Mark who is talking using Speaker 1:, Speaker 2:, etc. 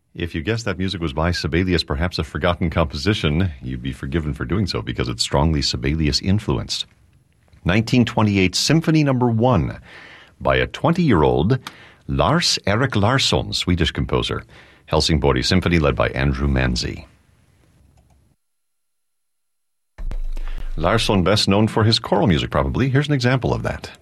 Speaker 1: If you guessed that music was by Sibelius, perhaps a forgotten composition, you'd be forgiven for doing so because it's strongly Sibelius-influenced. 1928 Symphony No. 1 by a 20-year-old Lars-Erik Larsson, Swedish composer. Helsingborg Symphony led by Andrew Manzi. Larsson best known for his choral music, probably. Here's an example of that.